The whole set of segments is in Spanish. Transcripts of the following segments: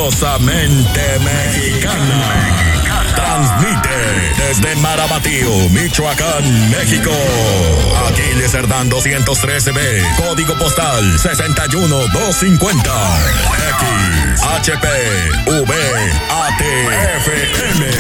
Orgullosamente mexicana. Transmite desde Marabatío, Michoacán, México. Aquiles Cerdán 213B, código postal 61250. X, HP, V, AT, FM.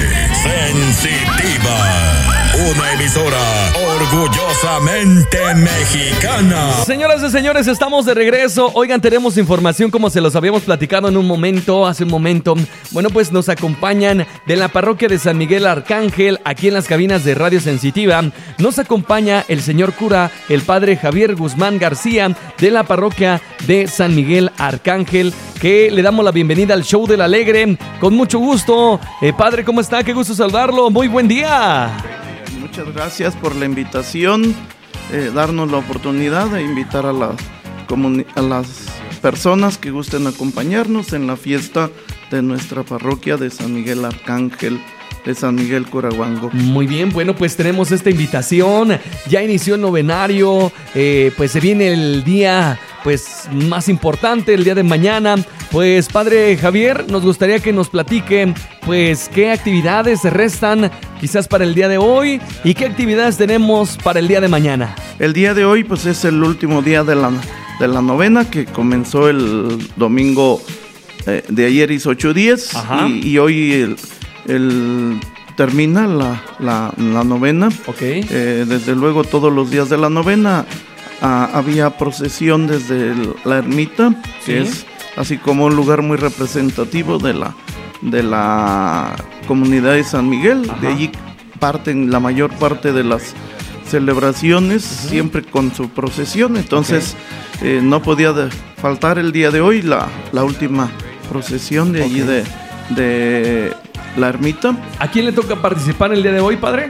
Sensitiva. Una emisora orgullosamente mexicana. Señoras y señores, estamos de regreso. Oigan, tenemos información como se los habíamos platicado hace un momento. Bueno, pues nos acompañan de la parroquia de San Miguel Arcángel, aquí en las cabinas de Radio Sensitiva. Nos acompaña el señor cura, el padre Javier Guzmán García, de la parroquia de San Miguel Arcángel, que le damos la bienvenida al show del Alegre. Con mucho gusto. Padre, ¿cómo está? Qué gusto saludarlo. Muy buen día. Muchas gracias por la invitación, darnos la oportunidad de invitar a las personas que gusten acompañarnos en la fiesta de nuestra parroquia de San Miguel Arcángel, de San Miguel Curahuango. Muy bien, bueno, pues tenemos esta invitación, ya inició el novenario, pues se viene el día pues más importante, el día de mañana. Pues padre Javier, nos gustaría que nos platique pues qué actividades se restan quizás para el día de hoy y qué actividades tenemos para el día de mañana. El día de hoy pues es el último día de la novena, que comenzó el domingo de ayer, hizo 8 días y hoy termina la novena. Okay. Desde luego todos los días de la novena había procesión desde la ermita, que es así como un lugar muy representativo de la comunidad de San Miguel. De allí parten la mayor parte de las celebraciones, siempre con su procesión. Entonces no podía faltar el día de hoy la última procesión de allí de la ermita. ¿A quién le toca participar el día de hoy, padre?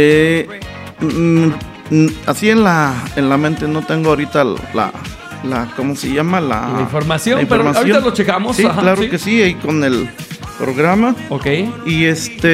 Así en la mente no tengo ahorita ¿cómo se llama? La información, pero ahorita lo checamos. Sí, claro que sí, ahí con el programa. Ok. Y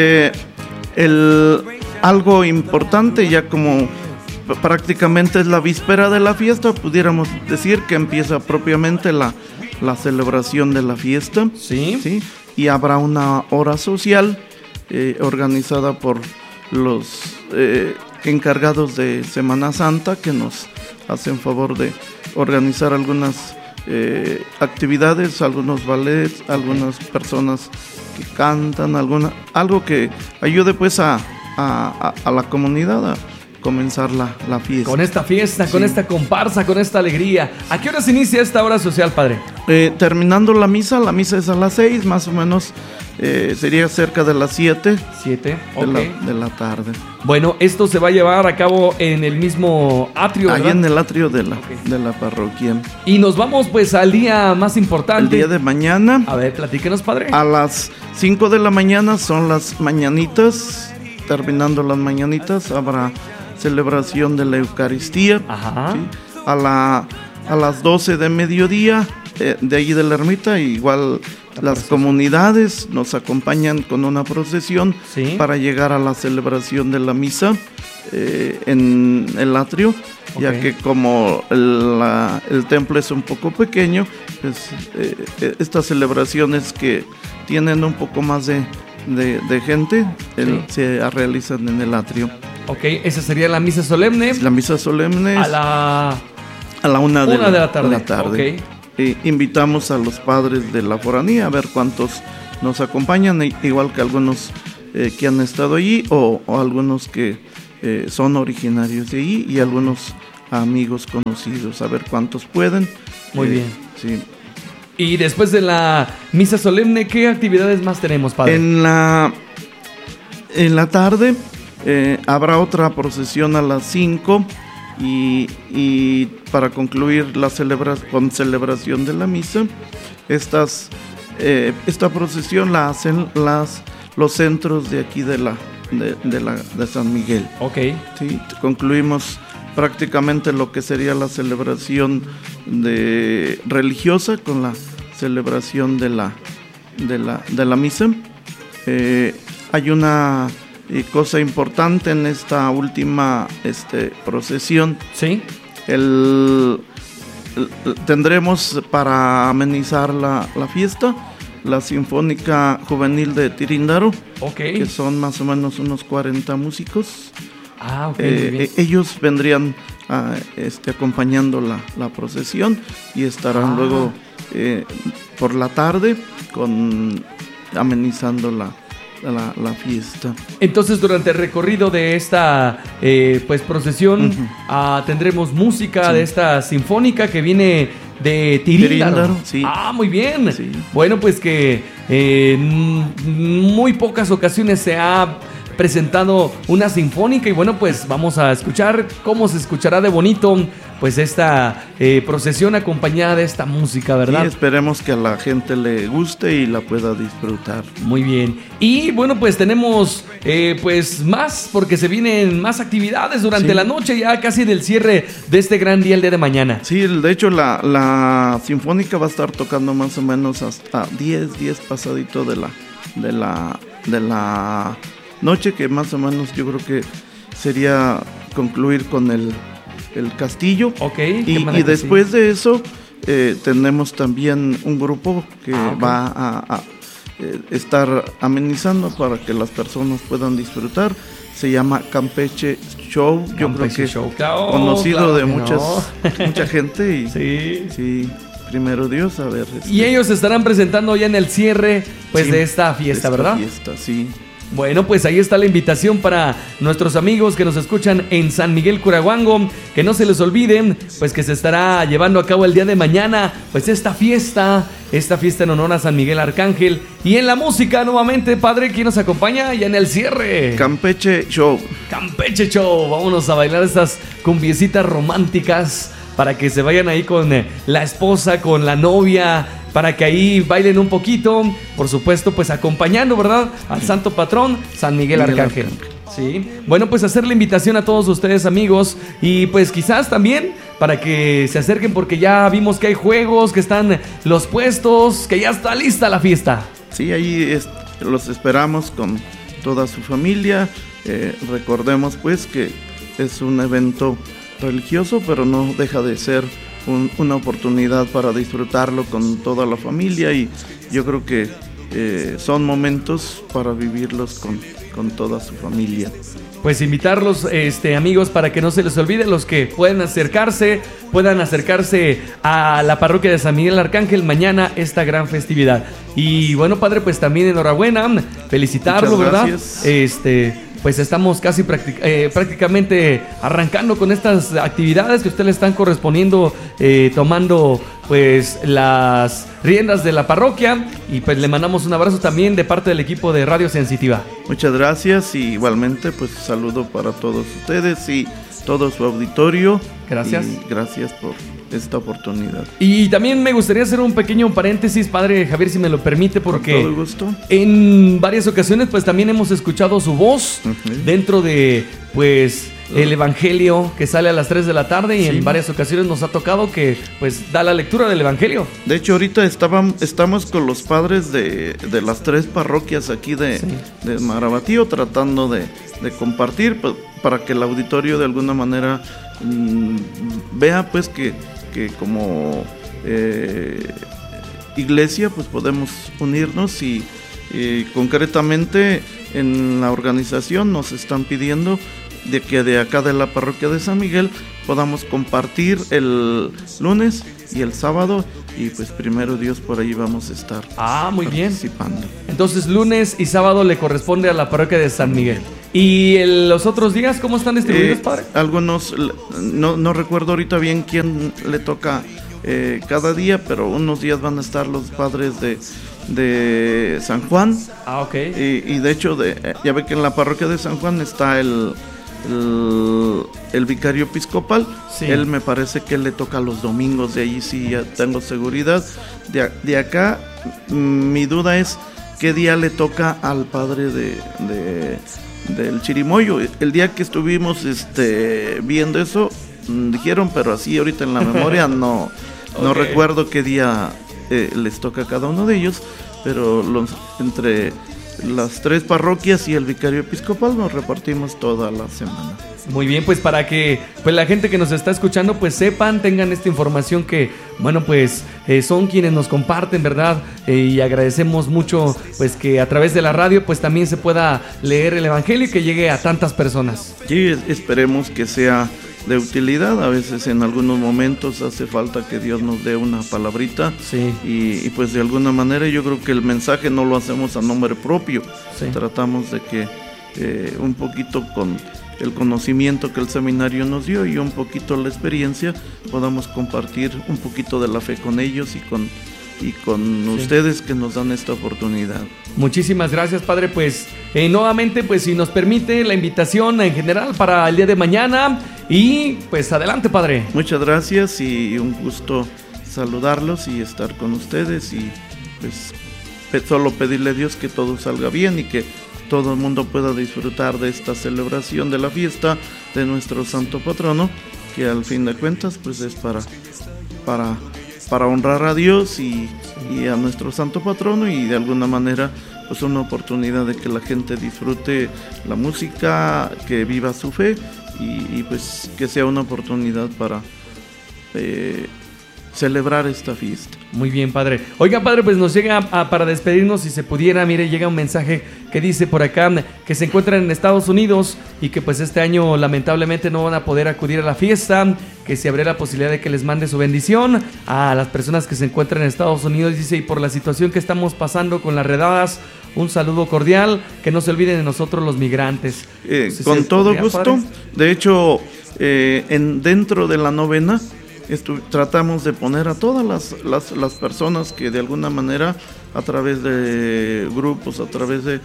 algo importante, ya como prácticamente es la víspera de la fiesta, pudiéramos decir que empieza propiamente la celebración de la fiesta. Sí. Y habrá una hora social organizada por los encargados de Semana Santa, que nos hacen favor de organizar algunas actividades, algunos ballets, algunas personas que cantan, algo que ayude pues a la comunidad a comenzar la fiesta. Con esta fiesta, con esta comparsa, con esta alegría. ¿A qué hora se inicia esta hora social, padre? Terminando la misa es a las 6, más o menos. Sería cerca de las 7 de la tarde. Bueno, esto se va a llevar a cabo en el mismo atrio, ¿verdad? Ahí en el atrio de la parroquia. Y nos vamos pues al día más importante. El día de mañana. A ver, platíquenos, padre. A las 5 de la mañana son las mañanitas. Terminando las mañanitas habrá celebración de la Eucaristía. ¿Sí? A las 12 de mediodía, de allí de la ermita, igual las comunidades nos acompañan con una procesión para llegar a la celebración de la misa en el atrio, ya que como el templo es un poco pequeño, pues estas celebraciones que tienen un poco más de gente se realizan en el atrio. Ok, esa sería la misa solemne. La misa solemne a la 1 de la tarde. Okay. Invitamos a los padres de la foranía a ver cuántos nos acompañan, igual que algunos que han estado allí o algunos que son originarios de allí y algunos amigos conocidos, a ver cuántos pueden. Muy bien. Sí. Y después de la misa solemne, ¿qué actividades más tenemos, padre? En la tarde habrá otra procesión a las 5 y para concluir con celebración de la misa. Esta procesión la hacen los centros de aquí de San Miguel. Ok. Sí, concluimos prácticamente lo que sería la celebración religiosa con la celebración de la misa. Hay una cosa importante en esta última procesión. Sí. Tendremos para amenizar la fiesta la Sinfónica Juvenil de Tiríndaro, que son más o menos unos 40 músicos. Ellos vendrían acompañando la procesión y estarán luego por la tarde amenizando la fiesta. Entonces, durante el recorrido de esta procesión, tendremos música de esta sinfónica que viene de Tiríndaro. Sí. Muy bien. Sí. Bueno, pues que en muy pocas ocasiones se ha presentado una sinfónica y bueno, pues vamos a escuchar cómo se escuchará de bonito pues esta procesión acompañada de esta música, ¿verdad? Sí, esperemos que a la gente le guste y la pueda disfrutar. Muy bien. Y bueno, pues tenemos pues más, porque se vienen más actividades durante la noche, ya casi del cierre de este gran día el día de mañana. Sí, de hecho la sinfónica va a estar tocando más o menos hasta 10 pasadito de la noche, que más o menos yo creo que sería concluir con el castillo. Y después de eso tenemos también un grupo que va a estar amenizando para que las personas puedan disfrutar. Se llama Campeche Show. Yo creo que conocido de mucha gente. Y sí, primero Dios, a ver. Y ellos estarán presentando ya en el cierre de esta fiesta, ¿verdad? Fiesta, sí. Bueno, pues ahí está la invitación para nuestros amigos que nos escuchan en San Miguel Curahuango, que no se les olviden, pues que se estará llevando a cabo el día de mañana, pues esta fiesta en honor a San Miguel Arcángel. Y en la música nuevamente, padre, ¿quién nos acompaña ya en el cierre? Campeche Show. Campeche Show, vámonos a bailar estas cumbiecitas románticas para que se vayan ahí con la esposa, con la novia, para que ahí bailen un poquito, por supuesto, pues acompañando, ¿verdad?, al santo patrón, San Miguel Arcángel. Sí. Bueno, pues hacer la invitación a todos ustedes, amigos, y pues quizás también para que se acerquen, porque ya vimos que hay juegos, que están los puestos, que ya está lista la fiesta. Sí, ahí los esperamos con toda su familia. Recordemos pues que es un evento religioso, pero no deja de ser una oportunidad para disfrutarlo con toda la familia, y yo creo que son momentos para vivirlos con toda su familia. Pues invitarlos, amigos, para que no se les olvide, los que puedan acercarse a la parroquia de San Miguel Arcángel mañana, esta gran festividad. Y bueno, padre, pues también enhorabuena, felicitarlo, ¿verdad? Pues estamos casi prácticamente arrancando con estas actividades que ustedes le están correspondiendo, tomando pues las riendas de la parroquia, y pues le mandamos un abrazo también de parte del equipo de Radio Sensitiva. Muchas gracias, y igualmente pues saludo para todos ustedes y todo su auditorio. Gracias. Y gracias por esta oportunidad. Y también me gustaría hacer un pequeño paréntesis, padre Javier, si me lo permite, porque con todo gusto. En varias ocasiones pues también hemos escuchado su voz dentro de pues el evangelio que sale a las 3 de la tarde, y en varias ocasiones nos ha tocado que pues da la lectura del evangelio. De hecho, ahorita estamos con los padres de las 3 parroquias aquí de Marabatío, tratando de compartir para que el auditorio de alguna manera vea pues que como iglesia pues podemos unirnos, y concretamente en la organización nos están pidiendo de que de acá de la parroquia de San Miguel podamos compartir el lunes y el sábado, y pues primero Dios por ahí vamos a estar muy participando. Bien. Entonces lunes y sábado le corresponde a la parroquia de San Miguel. ¿Y los otros días cómo están distribuidos, padre? Algunos, no recuerdo ahorita bien quién le toca cada día, pero unos días van a estar los padres de San Juan. Y de hecho, ya ve que en la parroquia de San Juan está el vicario episcopal. Él me parece que le toca los domingos, de allí sí ya tengo seguridad. De acá mi duda es qué día le toca al padre del Chirimoyo. El día que estuvimos viendo eso dijeron, pero así ahorita en la memoria no recuerdo qué día les toca a cada uno de ellos, pero entre las 3 parroquias y el vicario episcopal nos repartimos toda la semana. Muy bien, pues para que pues la gente que nos está escuchando pues sepan, tengan esta información que, bueno, pues son quienes nos comparten, ¿verdad? Y agradecemos mucho pues que a través de la radio pues también se pueda leer el evangelio y que llegue a tantas personas. Sí, esperemos que sea de utilidad. A veces en algunos momentos hace falta que Dios nos dé una palabrita. Sí. Y pues de alguna manera yo creo que el mensaje no lo hacemos a nombre propio. Sí. Tratamos de que un poquito con el conocimiento que el seminario nos dio y un poquito la experiencia podamos compartir un poquito de la fe con ellos y con ustedes que nos dan esta oportunidad. Muchísimas gracias, padre. Pues nuevamente, pues si nos permite la invitación en general para el día de mañana y pues adelante, padre. Muchas gracias y un gusto saludarlos y estar con ustedes y pues solo pedirle a Dios que todo salga bien y que todo el mundo pueda disfrutar de esta celebración de la fiesta de nuestro santo patrono, que al fin de cuentas pues es para honrar a Dios y a nuestro santo patrono y de alguna manera pues una oportunidad de que la gente disfrute la música, que viva su fe y pues que sea una oportunidad para celebrar esta fiesta. Muy bien, padre. Oiga, padre, pues nos llega para despedirnos, si se pudiera, mire, llega un mensaje que dice por acá que se encuentran en Estados Unidos y que pues este año lamentablemente no van a poder acudir a la fiesta, que se abre la posibilidad de que les mande su bendición a las personas que se encuentran en Estados Unidos, dice, y por la situación que estamos pasando con las redadas, un saludo cordial, que no se olviden de nosotros los migrantes. Con todo gusto, padre. De hecho, dentro de la novena, tratamos de poner a todas las personas que de alguna manera a través de grupos, a través de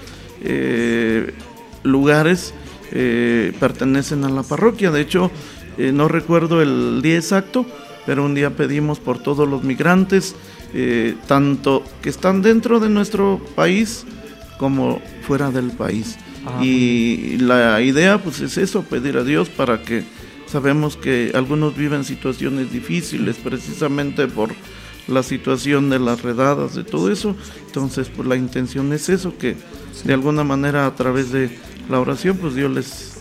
lugares pertenecen a la parroquia. De hecho, no recuerdo el día exacto, pero un día pedimos por todos los migrantes, tanto que están dentro de nuestro país como fuera del país. Y la idea pues es eso, pedir a Dios para que sabemos que algunos viven situaciones difíciles precisamente por la situación de las redadas, de todo eso. Entonces, pues la intención es eso, que de alguna manera a través de la oración, pues Dios les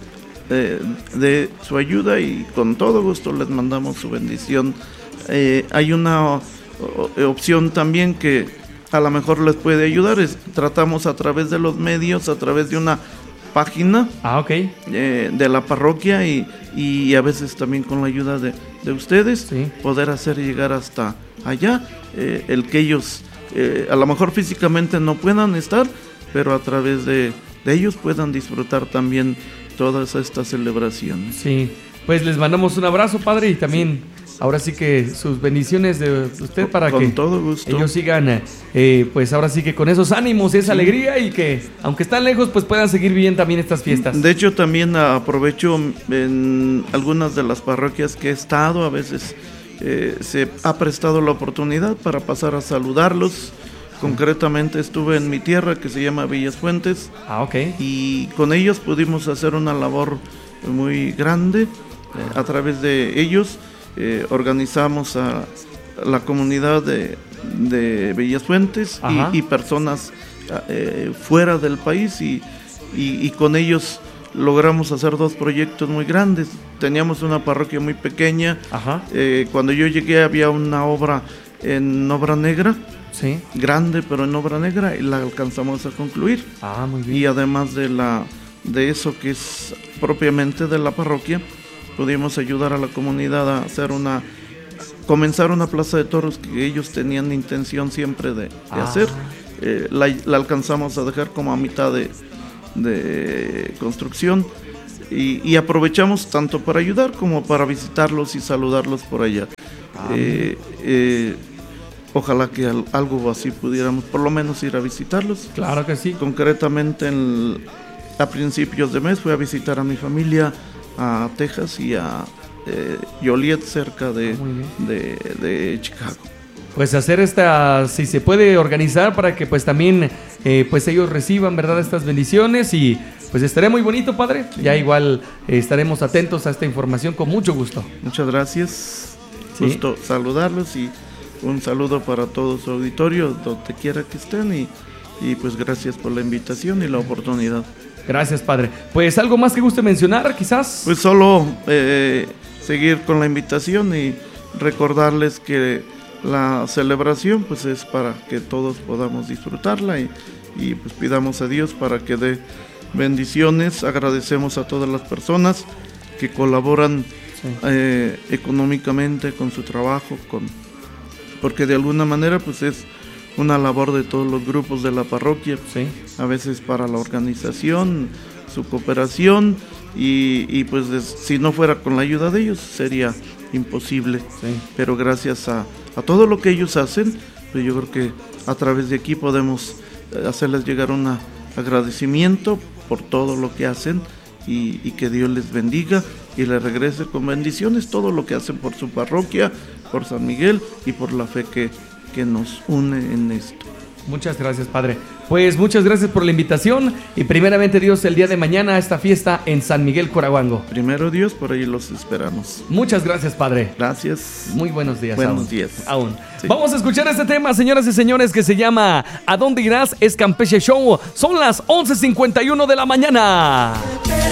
dé su ayuda y con todo gusto les mandamos su bendición. Hay una opción también que a lo mejor les puede ayudar, tratamos a través de los medios, a través de una página de la parroquia y a veces también con la ayuda de ustedes, sí, poder hacer llegar hasta allá el que ellos a lo mejor físicamente no puedan estar, pero a través de ellos puedan disfrutar también todas estas celebraciones. Sí, pues les mandamos un abrazo, padre, y también ahora sí que sus bendiciones de usted para con que todo gusto. Ellos sigan pues ahora sí que con esos ánimos, esa alegría y que aunque están lejos pues puedan seguir bien también estas fiestas. De hecho también aprovecho en algunas de las parroquias que he estado, a veces se ha prestado la oportunidad para pasar a saludarlos. Concretamente estuve en mi tierra que se llama Villas Fuentes y con ellos pudimos hacer una labor muy grande. A través de ellos organizamos a la comunidad de Villas Fuentes y personas fuera del país y con ellos logramos hacer 2 proyectos muy grandes. Teníamos una parroquia muy pequeña. Cuando yo llegué había una obra en obra negra, sí, grande, pero en obra negra, y la alcanzamos a concluir. Muy bien. Y además de eso que es propiamente de la parroquia, pudimos ayudar a la comunidad a hacer comenzar una plaza de toros que ellos tenían intención siempre de hacer. La alcanzamos a dejar como a mitad de construcción y aprovechamos tanto para ayudar como para visitarlos y saludarlos por allá. Ojalá que algo así pudiéramos por lo menos ir a visitarlos. Claro que sí. Concretamente a principios de mes fui a visitar a mi familia a Texas y a Joliet, cerca de Chicago. Pues hacer si se puede organizar para que pues también pues ellos reciban, ¿verdad?, estas bendiciones y pues estará muy bonito, padre. Sí. Ya igual estaremos atentos a esta información con mucho gusto. Muchas gracias. Sí. Gusto saludarlos y un saludo para todo su auditorio, donde quiera que estén y pues gracias por la invitación y la oportunidad. Gracias, Padre. Pues algo más que guste mencionar, quizás. Pues solo seguir con la invitación y recordarles que la celebración pues es para que todos podamos disfrutarla y pues pidamos a Dios para que dé bendiciones. Agradecemos a todas las personas que colaboran económicamente con su trabajo, porque de alguna manera pues es una labor de todos los grupos de la parroquia, a veces para la organización, su cooperación y pues si no fuera con la ayuda de ellos sería imposible, pero gracias a todo lo que ellos hacen, pues yo creo que a través de aquí podemos hacerles llegar un agradecimiento por todo lo que hacen y que Dios les bendiga y les regrese con bendiciones todo lo que hacen por su parroquia, por San Miguel y por la fe que nos une en esto. Muchas gracias, Padre. Pues muchas gracias por la invitación y primeramente Dios, el día de mañana esta fiesta en San Miguel Corahuango. Primero Dios, por ahí los esperamos. Muchas gracias, Padre. Gracias. Muy buenos días. Buenos días. Aún. Sí. Vamos a escuchar este tema, señoras y señores, que se llama ¿A dónde irás? Es Campeche Show. Son las 11:51 de la mañana.